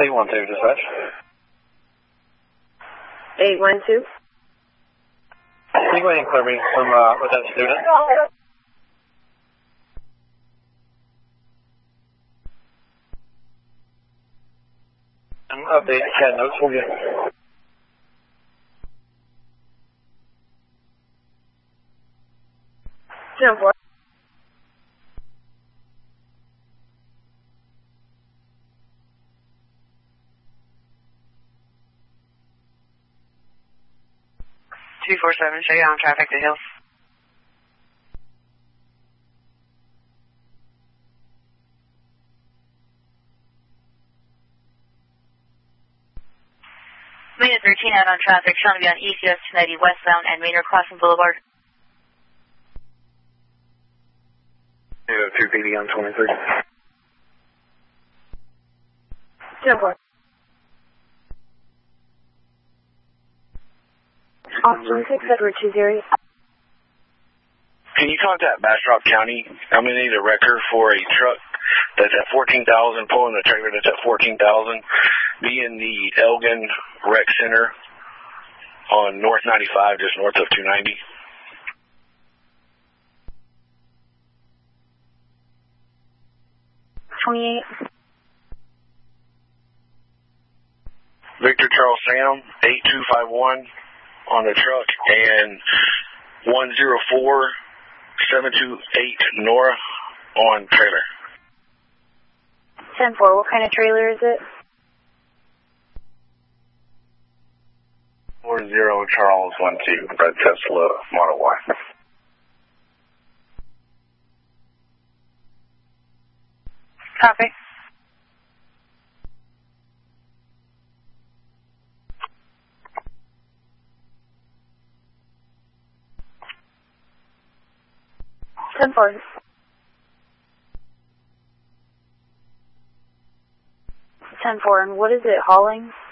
812 dispatch. 812. Can you go ahead and clear me from with that student? Update CAD notes for you. Jump 4. Show you on traffic to Hills. Maynard 13 out on traffic, showing to be on East US 290 westbound and Maynard Crossing Boulevard. 2 PD on 23. Jump 4. Austin 6 Edward 20. Can you contact Bastrop County? I'm going to need a record for a truck that's at 14,000, pulling a trailer that's at 14,000, be in the Elgin Rec Center on North 95, just north of 290. Victor Charles Sam, 8251 on the truck, and 104728 Nora on trailer. 10-4, what kind of trailer is it? 40 Charles 12, Red Tesla Model Y. Copy. Ten four. 10-4, and what is it hauling?